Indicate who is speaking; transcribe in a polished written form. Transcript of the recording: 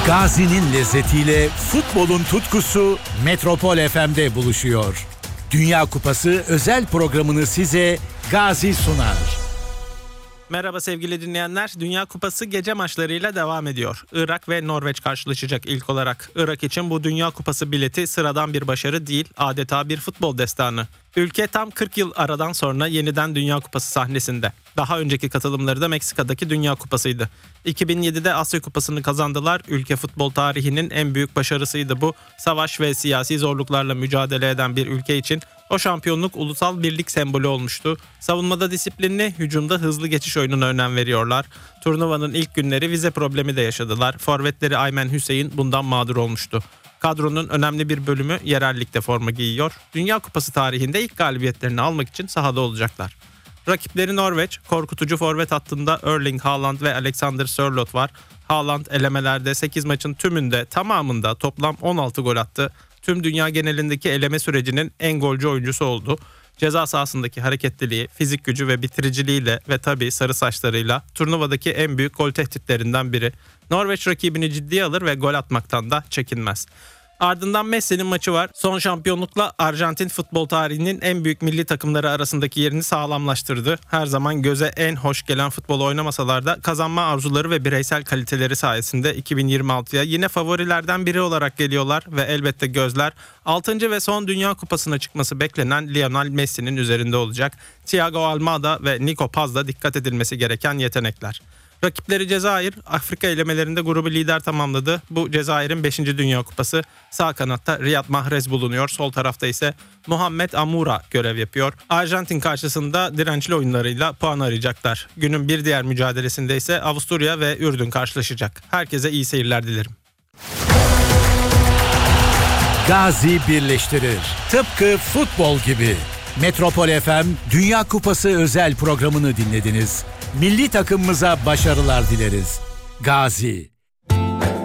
Speaker 1: Gazi'nin lezzetiyle futbolun tutkusu Metropol FM'de buluşuyor. Dünya Kupası özel programını size Gazi sunar.
Speaker 2: Merhaba sevgili dinleyenler. Dünya Kupası gece maçlarıyla devam ediyor. Irak ve Norveç karşılaşacak ilk olarak. Irak için bu Dünya Kupası bileti sıradan bir başarı değil, adeta bir futbol destanı. Ülke tam 40 yıl aradan sonra yeniden Dünya Kupası sahnesinde. Daha önceki katılımları da Meksika'daki Dünya Kupası'ydı. 2007'de Asya Kupası'nı kazandılar. Ülke futbol tarihinin en büyük başarısıydı bu. Savaş ve siyasi zorluklarla mücadele eden bir ülke için o şampiyonluk ulusal birlik sembolü olmuştu. Savunmada disiplinli, hücumda hızlı geçiş oyununa önem veriyorlar. Turnuvanın ilk günleri vize problemi de yaşadılar. Forvetleri Aymen Hüseyin bundan mağdur olmuştu. Kadronun önemli bir bölümü yerel ligde forma giyiyor. Dünya Kupası tarihinde ilk galibiyetlerini almak için sahada olacaklar. Rakipleri Norveç, korkutucu forvet hattında Erling Haaland ve Alexander Sørloth var. Haaland elemelerde 8 maçın tümünde tamamında toplam 16 gol attı. Tüm dünya genelindeki eleme sürecinin en golcü oyuncusu oldu. Ceza sahasındaki hareketliliği, fizik gücü ve bitiriciliğiyle ve tabii sarı saçlarıyla turnuvadaki en büyük gol tehditlerinden biri. Norveç rakibini ciddiye alır ve gol atmaktan da çekinmez. Ardından Messi'nin maçı var. Son şampiyonlukla Arjantin futbol tarihinin en büyük milli takımları arasındaki yerini sağlamlaştırdı. Her zaman göze en hoş gelen futbol oynamasalar da kazanma arzuları ve bireysel kaliteleri sayesinde 2026'ya yine favorilerden biri olarak geliyorlar ve elbette gözler 6. ve son Dünya Kupası'na çıkması beklenen Lionel Messi'nin üzerinde olacak. Thiago Almada ve Nico Paz da dikkat edilmesi gereken yetenekler. Rakipleri Cezayir, Afrika elemelerinde grubu lider tamamladı. Bu Cezayir'in 5. Dünya Kupası. Sağ kanatta Riyad Mahrez bulunuyor. Sol tarafta ise Muhammed Amoura görev yapıyor. Arjantin karşısında dirençli oyunlarıyla puan arayacaklar. Günün bir diğer mücadelesinde ise Avusturya ve Ürdün karşılaşacak. Herkese iyi seyirler dilerim.
Speaker 1: Gazi birleştirir. Tıpkı futbol gibi. Metropol FM Dünya Kupası özel programını dinlediniz. Milli takımımıza başarılar dileriz. Gazi.